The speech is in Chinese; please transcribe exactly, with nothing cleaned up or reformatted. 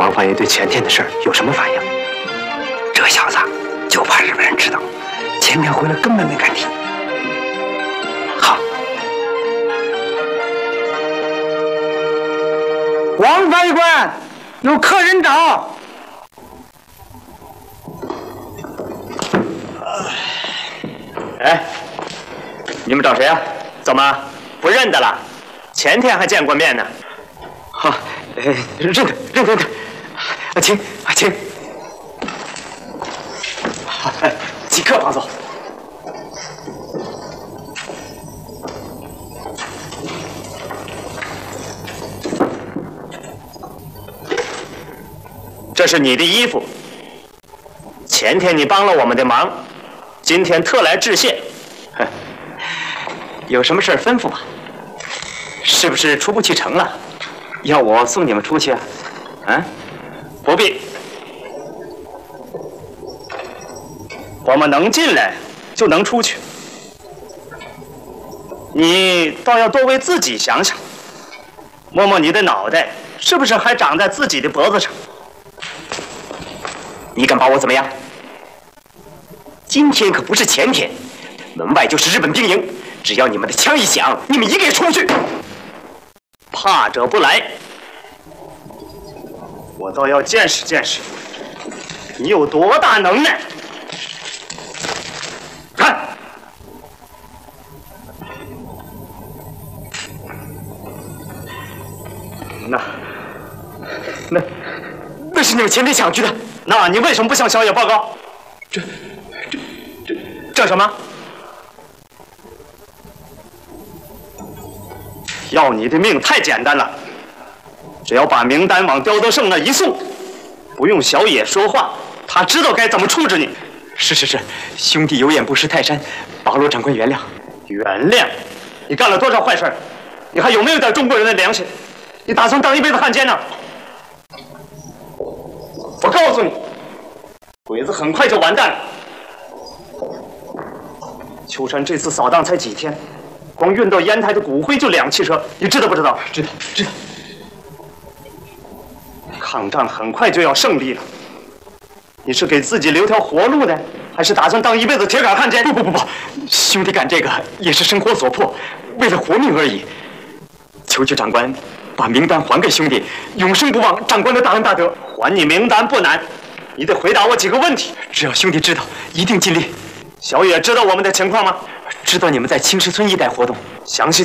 王法爷对前天的事儿有什么反应？ 这小子就怕日本人知道，前天回来根本没敢提。好， 王法医官，有客人找。 哎，你们找谁啊？怎么不认得了？前天还见过面呢。好、啊，呃，认得，认得，认得。啊，请，啊，请。好，哎，即刻放走。这是你的衣服。前天你帮了我们的忙，今天特来致谢。有什么事吩咐吧？是不是出不去城了？要我送你们出去啊？啊？不必，我们能进来就能出去。你倒要多为自己想想，摸摸你的脑袋，是不是还长在自己的脖子上？你敢把我怎么样？今天可不是前天，门外就是日本兵营，只要你们的枪一响，你们一个出去。怕者不来，我倒要见识见识，你有多大能耐！看，那那那是你们前天抢去的，那你为什么不向小野报告？这这这这什么？要你的命太简单了，只要把名单往刁德胜那一送，不用小野说话，他知道该怎么处置你。是是是，兄弟有眼不识泰山，保罗长官原谅。原谅？你干了多少坏事？你还有没有点中国人的良心？你打算当一辈子汉奸呢？我告诉你，鬼子很快就完蛋了。秋山这次扫荡才几天，光运到烟台的骨灰就两汽车，你知道不知道？知道，知道。抗战很快就要胜利了，你是给自己留条活路呢，还是打算当一辈子铁杆汉奸？不不不不，兄弟干这个也是生活所迫，为了活命而已。求求长官把名单还给兄弟，永生不忘长官的大恩大德。还你名单不难，你得回答我几个问题。只要兄弟知道，一定尽力。小野知道我们的情况吗？知道你们在青石村一带活动，详细